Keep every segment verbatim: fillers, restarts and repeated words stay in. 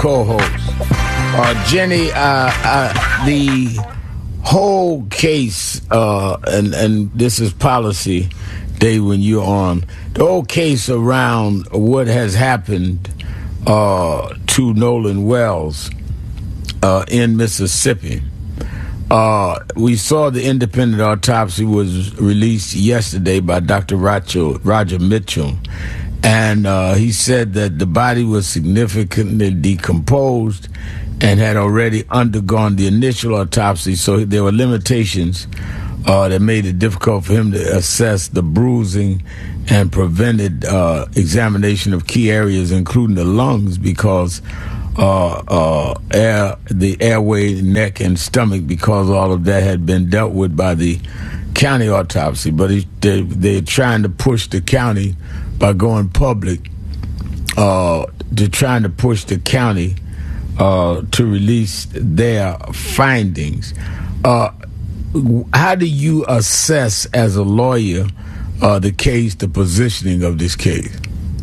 co-host. Uh, Jenny, uh, uh, the whole case, uh, and, and this is policy day when you're on, the whole case around what has happened uh, to Nolan Wells uh, in Mississippi. Uh, we saw the independent autopsy was released yesterday by Doctor Roger, Roger Mitchell, and uh, he said that the body was significantly decomposed and had already undergone the initial autopsy, so there were limitations uh, that made it difficult for him to assess the bruising and prevented uh, examination of key areas, including the lungs, because uh, uh, air, the airway, neck, and stomach, because all of that had been dealt with by the county autopsy. But he, they, they're trying to push the county by going public. Uh, they're trying to push the county Uh, to release their findings. Uh, how do you assess, as a lawyer, uh, the case, the positioning of this case?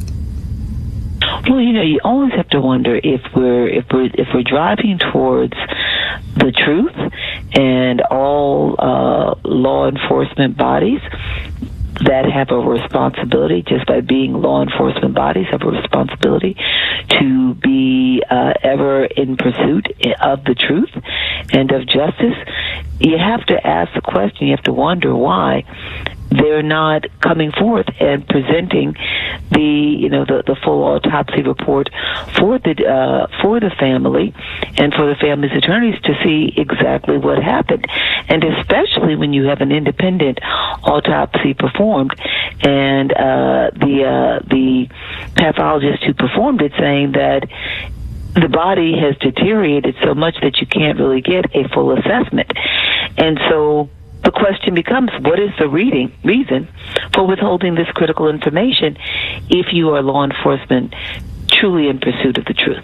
Well, you know, you always have to wonder if we're if we're if we're driving towards the truth, and all uh, law enforcement bodies that have a responsibility, just by being law enforcement bodies, have a responsibility to be uh, ever in pursuit of the truth and of justice. You have to ask the question, you have to wonder why they're not coming forth and presenting the, you know, the, the full autopsy report for the uh, for the family and for the family's attorneys to see exactly what happened. And especially when you have an independent autopsy performed, and uh, the uh, the pathologist who performed it saying that the body has deteriorated so much that you can't really get a full assessment. And so the question becomes, what is the reading, reason for withholding this critical information if you are law enforcement truly in pursuit of the truth?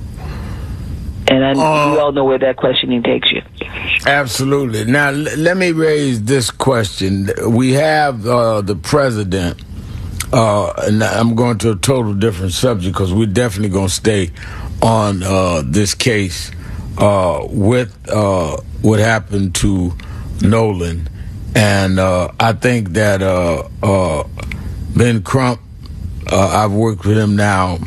And I, uh, we all know where that questioning takes you. Absolutely. Now, l- let me raise this question. We have uh, the president, uh, and I'm going to a total different subject because we're definitely going to stay on uh, this case uh, with uh, what happened to Nolan. And uh, I think that uh, uh, Ben Crump, uh, I've worked with him now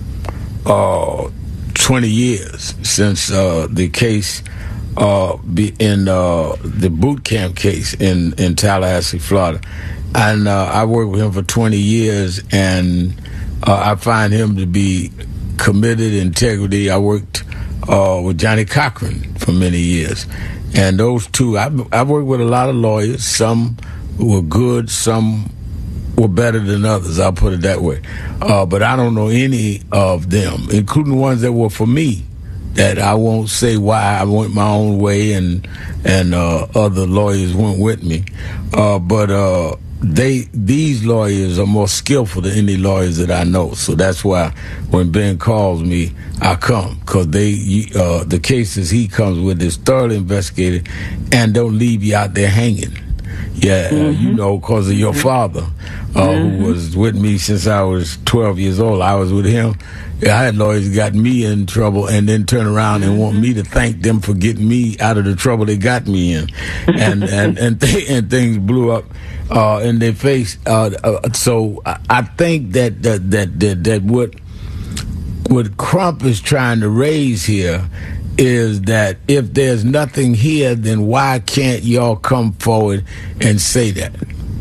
uh, twenty years since uh, the case uh, be in uh, the boot camp case in, in Tallahassee, Florida. And uh, I worked with him for twenty years, and uh, I find him to be committed, integrity. I worked uh, with Johnny Cochran for many years. And those two, I've, I've worked with a lot of lawyers. Some were good, some were better than others, I'll put it that way. Uh, but I don't know any of them, including the ones that were for me, that I won't say why I went my own way and and uh, other lawyers went with me. Uh, but uh, they these lawyers are more skillful than any lawyers that I know. So that's why when Ben calls me, I come, because they uh, the cases he comes with is thoroughly investigated and don't leave you out there hanging. Yeah, mm-hmm. uh, you know, because of your father, uh, mm-hmm. who was with me since I was twelve years old. I was with him. I had lawyers who got me in trouble and then turn around and want me to thank them for getting me out of the trouble they got me in. And and and, th- and things blew up uh, in their face. Uh, uh, so I, I think that that, that that that what what Crump is trying to raise here is that if there's nothing here, then why can't y'all come forward and say that?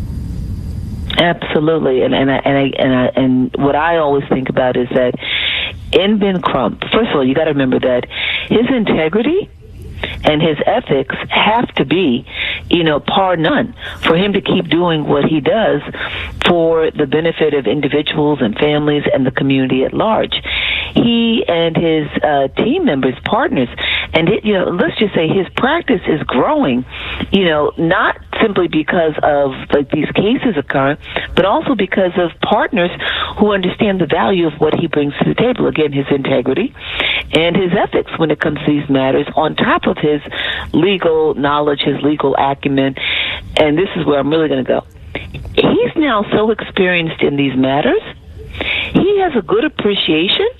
Absolutely, and and I, and I, and, I, and what I always think about is that in Ben Crump, first of all, you got to remember that his integrity and his ethics have to be, you know, par none for him to keep doing what he does for the benefit of individuals and families and the community at large. He and his uh, team members, partners, and it, you know, let's just say his practice is growing, you know, not simply because of like these cases occurring, but also because of partners who understand the value of what he brings to the table. Again, his integrity and his ethics when it comes to these matters, on top of his legal knowledge, his legal acumen. And this is where I'm really going to go. He's now so experienced in these matters, he has a good appreciation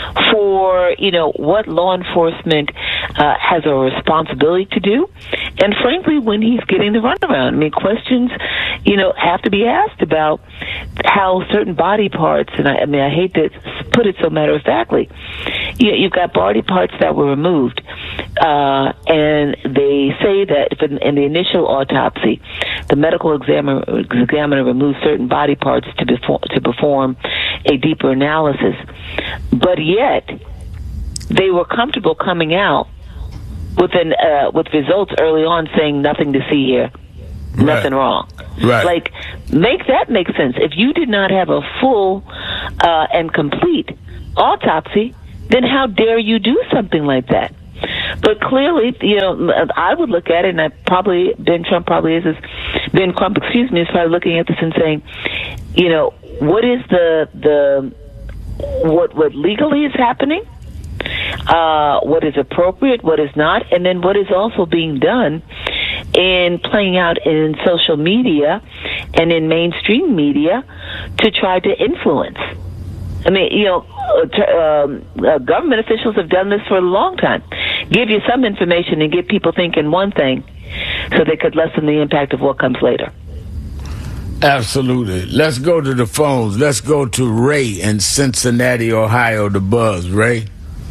for, you know, what law enforcement uh, has a responsibility to do. And frankly, when he's getting the runaround, I mean, questions, you know, have to be asked about how certain body parts, and I, I mean, I hate to put it so matter-of-factly, you know, you've got body parts that were removed, uh, and they say that if in, in the initial autopsy, the medical examiner, examiner removed certain body parts to, before, to perform a deeper analysis, but yet they were comfortable coming out with an uh, with results early on saying nothing to see here, right. Nothing wrong. Right. Like, make that make sense. If you did not have a full uh, and complete autopsy, then how dare you do something like that? But clearly, you know, I would look at it, and I probably Ben Trump probably is, is Ben Crump, excuse me, is probably looking at this and saying, you know, what is the the what what legally is happening? Uh, what is appropriate, what is not, and then what is also being done in playing out in social media and in mainstream media to try to influence. I mean, you know, um, uh, government officials have done this for a long time. Give you some information and get people thinking one thing so they could lessen the impact of what comes later. Absolutely. Let's go to the phones. Let's go to Ray in Cincinnati, Ohio, the Buzz. Ray?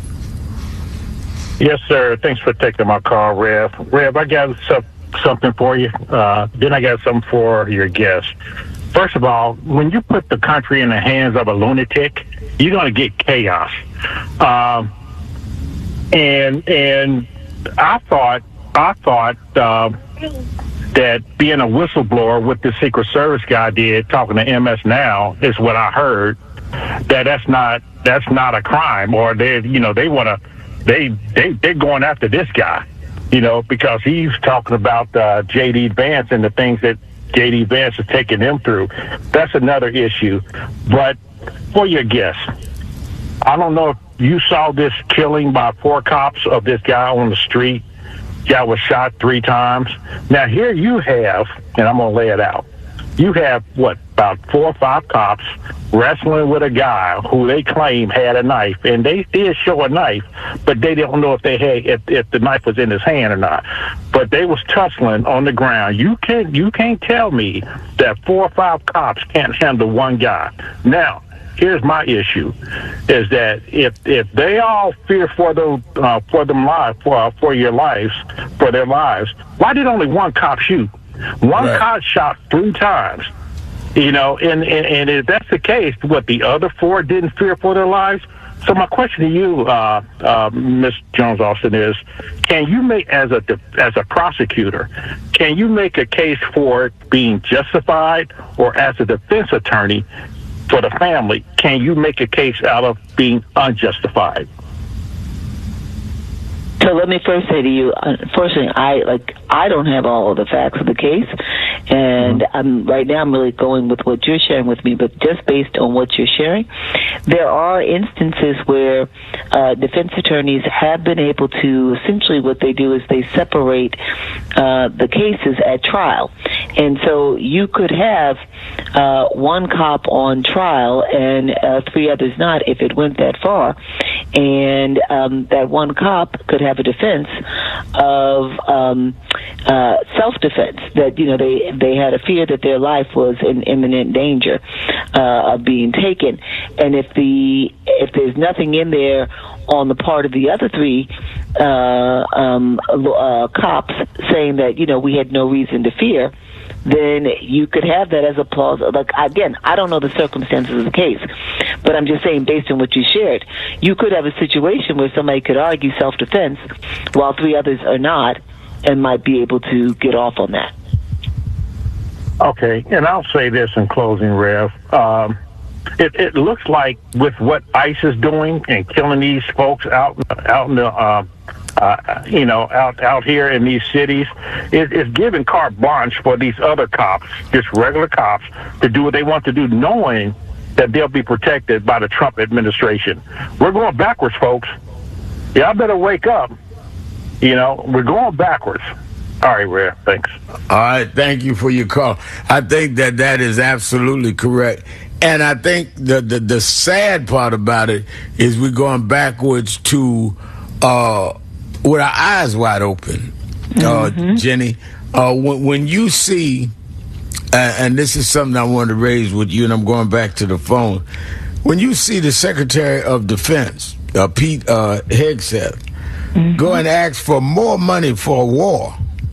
Yes, sir. Thanks for taking my call, Rev. Rev, I got some, something for you. Uh, then I got something for your guest. First of all, when you put the country in the hands of a lunatic, you're going to get chaos. Um, and and I thought I thought uh, that being a whistleblower, what the Secret Service guy did, talking to M S Now, is what I heard. That that's not that's not a crime, or they you know they want to. They, they, they're going after this guy, you know, because he's talking about uh, J D. Vance and the things that J D. Vance is taking them through. That's another issue. But for your guest, I don't know if you saw this killing by four cops of this guy on the street. Guy was shot three times. Now, here you have, and I'm going to lay it out, you have, what, about four or five cops wrestling with a guy who they claim had a knife, and they did show a knife, but they don't know if they had if, if the knife was in his hand or not. But they was tussling on the ground. You can't you can't tell me that four or five cops can't handle one guy. Now, here's my issue: is that if if they all fear for the uh, for them life for for your lives for their lives, why did only one cop shoot? One right. cop shot three times. You know, and, and, and if that's the case, what, the other four didn't fear for their lives? So my question to you, uh, uh, Miz Jones-Austin, is, can you make, as a as a prosecutor, can you make a case for it being justified, or as a defense attorney for the family, can you make a case out of being unjustified? So let me first say to you, unfortunately, I like I don't have all of the facts of the case, and mm-hmm. I'm right now I'm really going with what you're sharing with me. But just based on what you're sharing, there are instances where uh, defense attorneys have been able to essentially what they do is they separate uh, the cases at trial, and so you could have uh, one cop on trial and uh, three others not if it went that far, and um, that one cop could have a defense of um, uh, self-defense, that, you know, they they had a fear that their life was in imminent danger uh, of being taken. And if the if there's nothing in there on the part of the other three uh, um, uh, cops saying that, you know, we had no reason to fear, then you could have that as a clause. Like, again, I don't know the circumstances of the case, but I'm just saying, based on what you shared, you could have a situation where somebody could argue self-defense while three others are not, and might be able to get off on that. Okay, and I'll say this in closing, Rev. Um, it, it looks like with what ICE is doing and killing these folks out out in the uh, uh, you know out out here in these cities, it, it's giving carte blanche for these other cops, just regular cops, to do what they want to do, knowing that they'll be protected by the Trump administration. We're going backwards, folks. Y'all better wake up. You know, we're going backwards. All right, Rev, thanks. All right, thank you for your call. I think that that is absolutely correct. and I think the, the the sad part about it is we're going backwards to uh, with our eyes wide open, uh, mm-hmm. Jenny. Uh, when, when you see, uh, and this is something I wanted to raise with you, and I'm going back to the phone. When you see the Secretary of Defense, uh, Pete uh, Hegseth, mm-hmm. go and ask for more money for a war,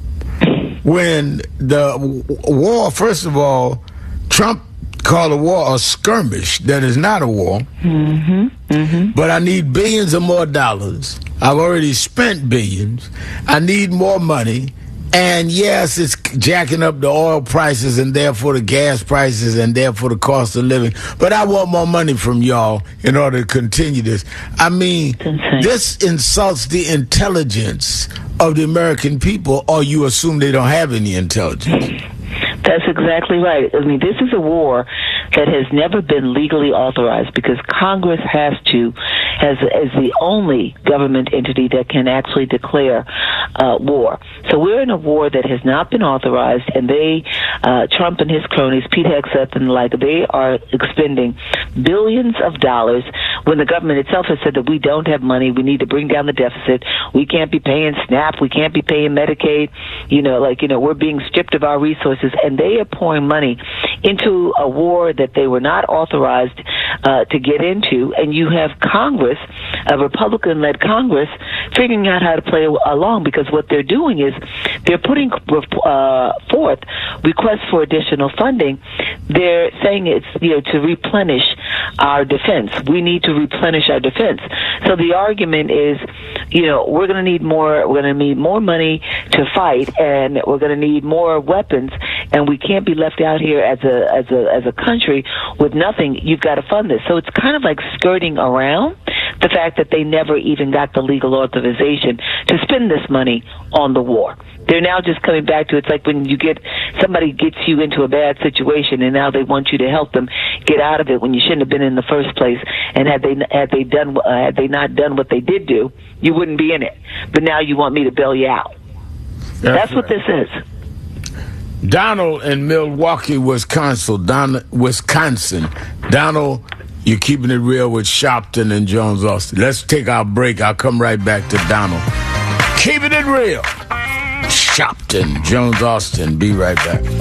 when the war, first of all, Trump called a war a skirmish that is not a war. Mm-hmm. Mm-hmm. But I need billions of more dollars. I've already spent billions. I need more money. And yes, it's jacking up the oil prices and therefore the gas prices and therefore the cost of living. But I want more money from y'all in order to continue this. I mean, this insults the intelligence of the American people, or you assume they don't have any intelligence. That's exactly right. I mean, this is a war that has never been legally authorized because Congress has to, as, as the only government entity that can actually declare uh, war. So we're in a war that has not been authorized, and they, uh, Trump and his cronies, Pete Hegseth and the like, they are expending billions of dollars when the government itself has said that we don't have money, we need to bring down the deficit, we can't be paying SNAP, we can't be paying Medicaid, you know, like, you know, we're being stripped of our resources, and they are pouring money into a war that they were not authorized uh, to get into, and you have Congress, a Republican-led Congress, figuring out how to play along, because what they're doing is they're putting uh, forth requests for additional funding. They're saying it's, you know, to replenish our defense. We need to replenish our defense. So the argument is, you know, we're going to need more. We're going to need more money to fight, and we're going to need more weapons. And we can't be left out here as a as a as a country with nothing. You've got to fund this. So it's kind of like skirting around the fact that they never even got the legal authorization to spend this money on the war. They're now just coming back to, it's like when you get, somebody gets you into a bad situation and now they want you to help them get out of it when you shouldn't have been in the first place. And had they had they done uh, had they not done what they did do, you wouldn't be in it. But now you want me to bail you out. That's, That's what right. this is. Donald in Milwaukee, Wisconsin. Don, Wisconsin. Donald, you're keeping it real with Sharpton and Jones Austin. Let's take our break. I'll come right back to Donald. Keeping it real. Sharpton, Jones Austin. Be right back.